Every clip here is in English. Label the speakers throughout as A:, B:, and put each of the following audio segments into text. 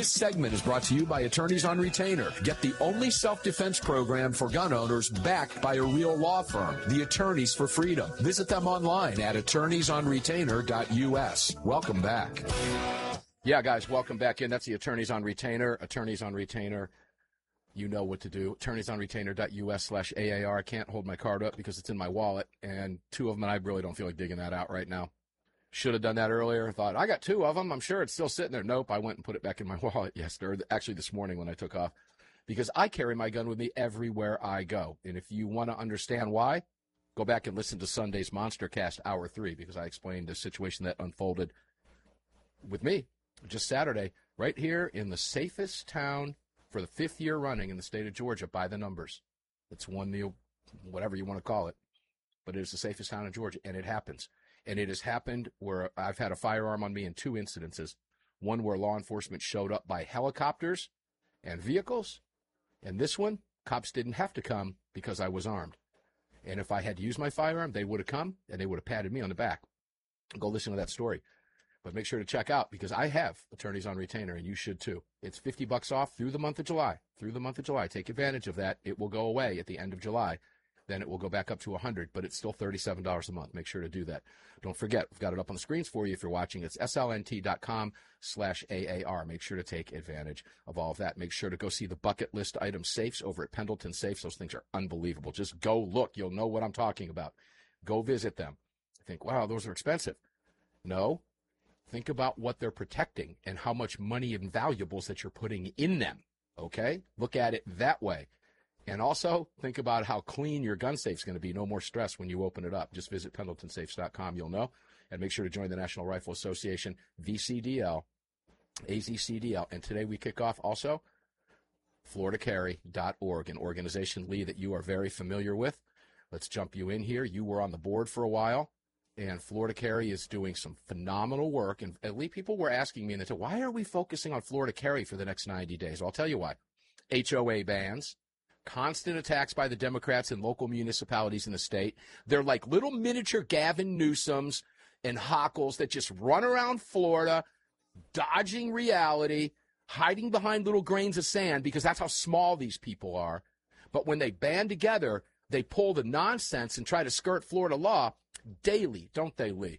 A: This segment is brought to you by Attorneys on Retainer. Get the only self-defense program for gun owners backed by a real law firm, the Attorneys for Freedom. Visit them online at attorneysonretainer.us. Welcome back. Yeah, guys, welcome back in. That's the Attorneys on Retainer. Attorneys on Retainer. You know what to do. attorneysonretainer.us/AAR. I can't hold my card up because it's in my wallet, and two of them, and I really don't feel like digging that out right now. Should have done that earlier. Thought, I got two of them. I'm sure it's still sitting there. Nope, I went and put it back in my wallet yesterday, actually this morning when I took off, because I carry my gun with me everywhere I go. And if you want to understand why, go back and listen to Sunday's Monster Cast Hour 3, because I explained the situation that unfolded with me just Saturday, right here in the safest town for the 5th year running in the state of Georgia by the numbers. It's won the, whatever you want to call it, but it is the safest town in Georgia, and it happens. And it has happened where I've had a firearm on me in 2 incidences, one where law enforcement showed up by helicopters and vehicles, and this one, cops didn't have to come because I was armed. And if I had to use my firearm, they would have come, and they would have patted me on the back. Go listen to that story. But make sure to check out, because I have Attorneys on Retainer, and you should too. It's $50 off through the month of July. Through the month of July. Take advantage of that. It will go away at the end of July. Then it will go back up to $100, but it's still $37 a month. Make sure to do that. Don't forget, we've got it up on the screens for you if you're watching. It's slnt.com/AAR. Make sure to take advantage of all of that. Make sure to go see the bucket list item safes over at Pendleton Safes. Those things are unbelievable. Just go look. You'll know what I'm talking about. Go visit them. Think, wow, those are expensive. No. Think about what they're protecting and how much money and valuables that you're putting in them, okay? Look at it that way. And also, think about how clean your gun safe is going to be. No more stress when you open it up. Just visit PendletonSafes.com. You'll know. And make sure to join the National Rifle Association, VCDL, AZCDL. And today we kick off also FloridaCarry.org, an organization, Lee, that you are very familiar with. Let's jump you in here. You were on the board for a while. And Florida Carry is doing some phenomenal work. And Lee, people were asking me, and they said, why are we focusing on Florida Carry for the next 90 days? Well, I'll tell you why. HOA bans, constant attacks by the Democrats in local municipalities in the state. They're like little miniature Gavin Newsoms and Hochul's that just run around Florida, dodging reality, hiding behind little grains of sand, because that's how small these people are. But when they band together, they pull the nonsense and try to skirt Florida law daily, don't they, Lee?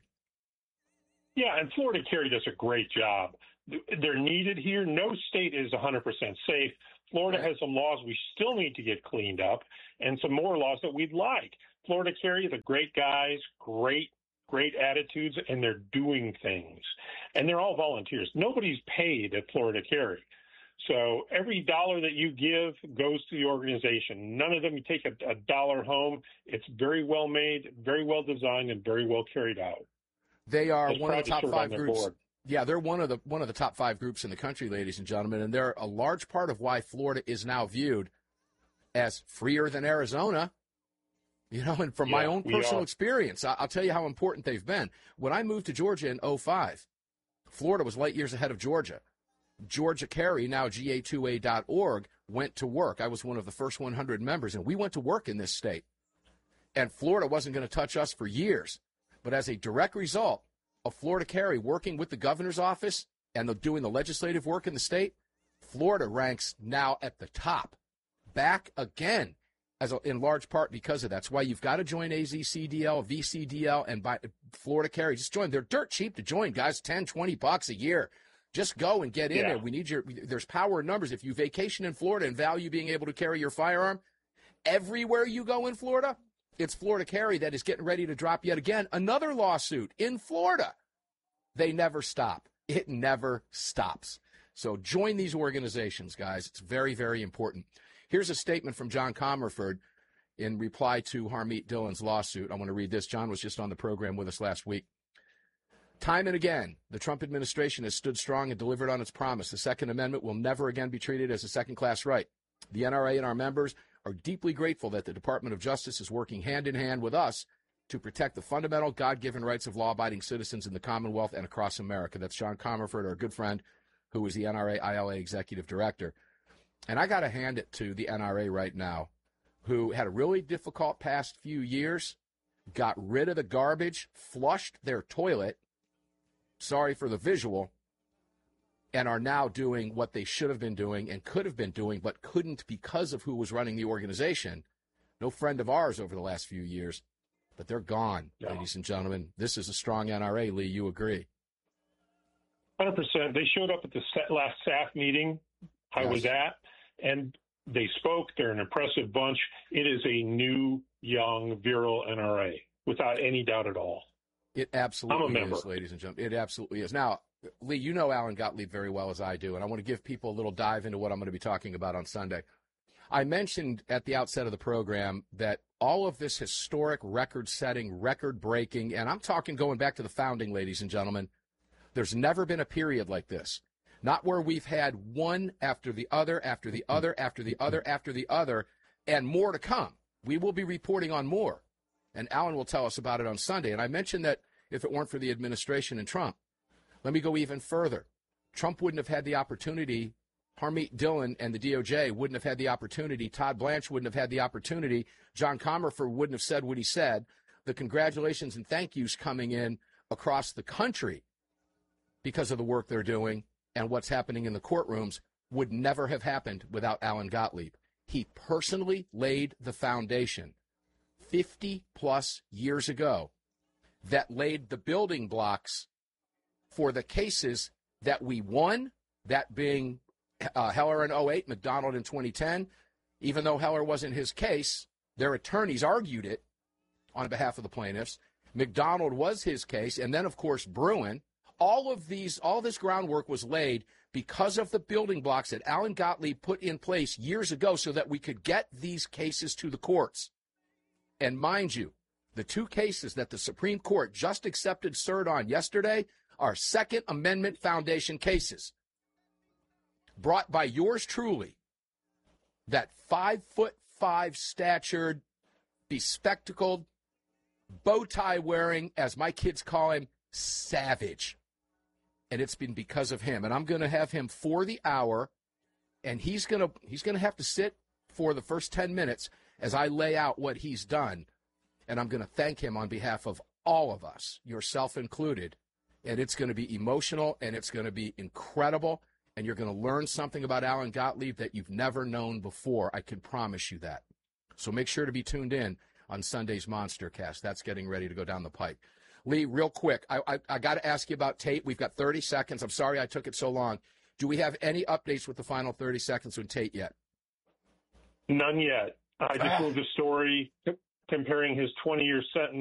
B: Yeah, and Florida Carry does a great job. They're needed here. No state is 100% safe. Florida has some laws we still need to get cleaned up, and some more laws that we'd like. Florida Carry, the great guys, great attitudes, and they're doing things. And they're all volunteers. Nobody's paid at Florida Carry. So every dollar that you give goes to the organization. None of them take a dollar home. It's very well made, very well designed, and very well carried out.
A: They are one of the top 5 groups. Yeah, they're one of the top 5 groups in the country, ladies and gentlemen, and they're a large part of why Florida is now viewed as freer than Arizona. You know, and from my own personal experience, I'll tell you how important they've been. When I moved to Georgia in 2005, Florida was light years ahead of Georgia. Georgia Carry, now GA2A.org, went to work. I was one of the first 100 members, and we went to work in this state. And Florida wasn't going to touch us for years. But as a direct result of Florida Carry working with the governor's office and doing the legislative work in the state, Florida ranks now at the top, back again, in large part because of that. That's why you've got to join AZCDL, VCDL, and buy Florida Carry. Just join. They're dirt cheap to join, guys, $10, $20 a year. Just go and get in there. We need there's power in numbers. If you vacation in Florida and value being able to carry your firearm, everywhere you go in Florida, it's Florida Carry that is getting ready to drop yet again another lawsuit in Florida. They never stop. It never stops. So join these organizations, guys. It's very, very important. Here's a statement from John Comerford in reply to Harmeet Dillon's lawsuit. I want to read this. John was just on the program with us last week. Time and again, the Trump administration has stood strong and delivered on its promise. The Second Amendment will never again be treated as a second-class right. The NRA and our members are deeply grateful that the Department of Justice is working hand-in-hand with us to protect the fundamental God-given rights of law-abiding citizens in the Commonwealth and across America. That's John Comerford, our good friend, who is the NRA-ILA Executive Director. And I got to hand it to the NRA right now, who had a really difficult past few years, got rid of the garbage, flushed their toilet, sorry for the visual, and are now doing what they should have been doing and could have been doing but couldn't because of who was running the organization. No friend of ours over the last few years, but they're gone, ladies and gentlemen. This is a strong NRA, Lee. You agree?
B: 100%. They showed up at the last SAF meeting I was at, and they spoke. They're an impressive bunch. It is a new, young, virile NRA, without any doubt at all.
A: It absolutely is, ladies and gentlemen. It absolutely is. Now, Lee, you know Alan Gottlieb very well as I do, and I want to give people a little dive into what I'm going to be talking about on Sunday. I mentioned at the outset of the program that all of this historic, record-setting, record-breaking, and I'm talking going back to the founding, ladies and gentlemen, there's never been a period like this. Not where we've had one after the other, after the other, after the other, after the other, and more to come. We will be reporting on more, and Alan will tell us about it on Sunday. And I mentioned that if it weren't for the administration and Trump, let me go even further. Trump wouldn't have had the opportunity. Harmeet Dillon and the DOJ wouldn't have had the opportunity. Todd Blanche wouldn't have had the opportunity. John Comerford wouldn't have said what he said. The congratulations and thank yous coming in across the country because of the work they're doing and what's happening in the courtrooms would never have happened without Alan Gottlieb. He personally laid the foundation 50-plus years ago that laid the building blocks for the cases that we won, that being Heller in 2008, McDonald in 2010. Even though Heller wasn't his case, their attorneys argued it on behalf of the plaintiffs. McDonald was his case, and then, of course, Bruen. All this groundwork was laid because of the building blocks that Alan Gottlieb put in place years ago so that we could get these cases to the courts. And mind you, the two cases that the Supreme Court just accepted cert on yesterday are Second Amendment Foundation cases brought by yours truly, that 5'5" statured, bespectacled, bow tie wearing, as my kids call him, savage. And it's been because of him. And I'm going to have him for the hour, and he's going to have to sit for the first 10 minutes as I lay out what he's done. And I'm going to thank him on behalf of all of us, yourself included. And it's going to be emotional, and it's going to be incredible. And you're going to learn something about Alan Gottlieb that you've never known before. I can promise you that. So make sure to be tuned in on Sunday's Monster Cast. That's getting ready to go down the pipe. Lee, real quick, I got to ask you about Tate. We've got 30 seconds. I'm sorry I took it so long. Do we have any updates with the final 30 seconds with Tate yet?
B: None yet. I just moved a story comparing his 20-year sentence